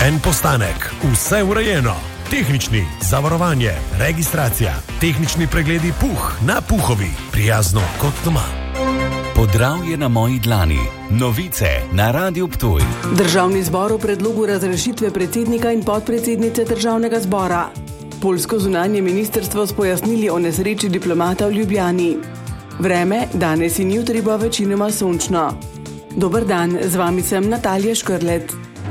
En postanek, vse urejeno. Tehnični, zavarovanje, registracija, tehnični pregledi na Puhovi, prijazno kot doma. Podravje na moji dlani. Novice na Radiu Ptuj. Državni zbor o predlogu razrešitve predsednika in podpredsednice državnega zbora. Poljsko zunanje ministrstvo s pojasnili o nesreči diplomata v Ljubljani. Vreme danes in jutri bo večinoma sončno. Dober dan, z vami sem Natalija Škrlet.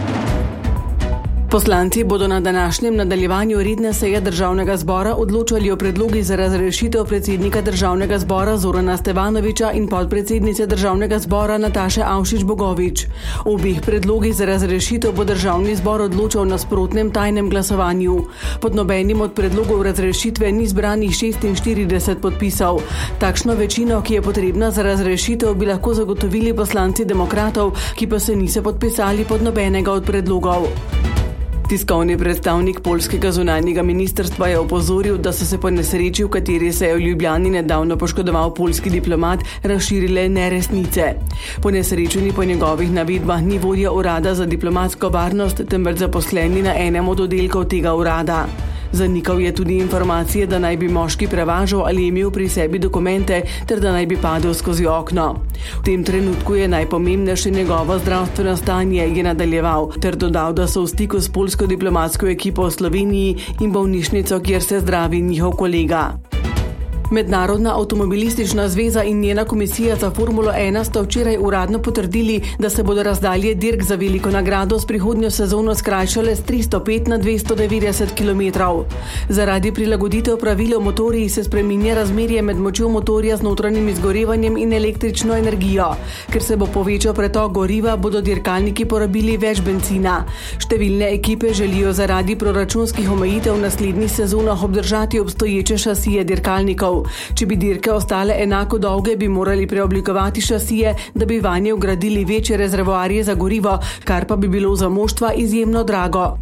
Poslanci bodo na današnjem nadaljevanju redne seje državnega zbora odločali o predlogi za razrešitev predsednika državnega zbora Zorana Stevanovića in podpredsednice državnega zbora Nataše Avšič Bogovič. Obih predlogih za razrešitev bo državni zbor odločal na nasprotnem tajnem glasovanju. Pod nobenim od predlogov razrešitve ni zbranih 46 podpisov. Takšno večino, ki je potrebna za razrešitev, bi lahko zagotovili poslanci demokratov, ki pa se niso podpisali pod nobenega od predlogov. Tiskovni predstavnik poljskega zunanjega ministrstva je opozoril, da so se po nesreči, v kateri se je v Ljubljani nedavno poškodoval poljski diplomat, razširile neresnice. Po nesreči ni po njegovih navedbah ni vodja urada za diplomatsko varnost, temveč zaposleni na enem od oddelkov tega urada. Zanikal je tudi informacije, da naj bi moški prevažal ali imel pri sebi dokumente, ter da naj bi padel skozi okno. V tem trenutku je najpomembnejše njegovo zdravstveno stanje, je nadaljeval, ter dodal, da so v stiku s poljsko diplomatsko ekipo v Sloveniji in bolnišnico, kjer se zdravi njihov kolega. Mednarodna avtomobilistična zveza in njena komisija za Formulo 1 sta včeraj uradno potrdili, da se bodo razdalje dirk za veliko nagrado s prihodnjo sezono skrajšale z 305 na 290 km. Zaradi prilagoditev pravil o motorjih se spreminja razmerje med močjo motorja z notranjim izgorevanjem in električno energijo. Ker se bo povečal pretok goriva, bodo dirkalniki porabili več bencina. Številne ekipe želijo zaradi proračunskih omejitev v naslednjih sezonah obdržati obstoječe šasije dirkalnikov. Če bi dirke ostale enako dolge, bi morali preoblikovati šasije, da bi vanje vgradili večje rezervoarje za gorivo, kar pa bi bilo za moštva izjemno drago.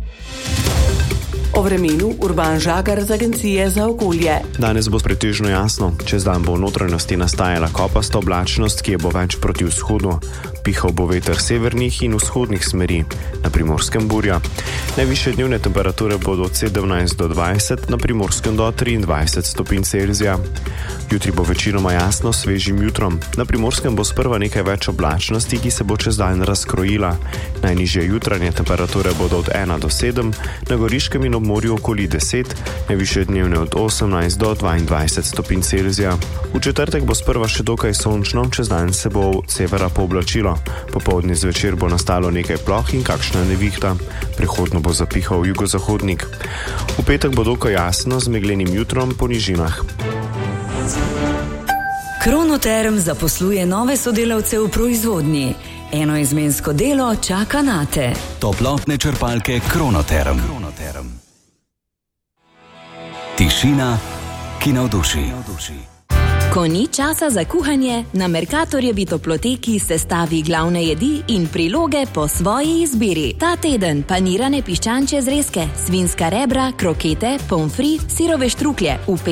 O vremenu Urban Žagar z Agencije za okolje. Danes bo pretežno jasno. Čez dan bo v notranjosti nastajala kopasta oblačnost, ki je bo več proti vzhodu. Pihal bo veter severnih in vzhodnih smeri, na Primorskem burja. Najvišje dnevne temperature bodo od 17 do 20, na Primorskem do 23 stopinj Celzija. Jutri bo večinoma jasno s svežim jutrom. Na Primorskem bo sprva nekaj več oblačnosti, ki se bo čez dan razkrojila. Najnižje jutranje temperature bodo od 1 do 7, na Goriškem in ob morju okoli 10, najvišje dnevne od 18 do 22 stopinj Celzija. V četrtek bo sprva še dokaj sončno, čez dan se bo od severa pooblačilo. Popoldne zvečer bo nastalo nekaj ploh in kakšna nevihta. Prehodno bo zapihal jugozahodnik. V petek bo dokaj jasno z meglenim jutrom po nižinah. Kronoterm zaposluje nove sodelavce v proizvodnji. Enoizmensko delo čaka nate. Toplotne črpalke Kronoterm. Tišina, ki navduši. Ko ni časa za kuhanje, na Mercatorjevi toploteki sestavi glavne jedi in priloge po svoji izbiri. Ta teden panirane piščančje zrezke, svinjska rebra, krokete, pomfri, sirove štruklje.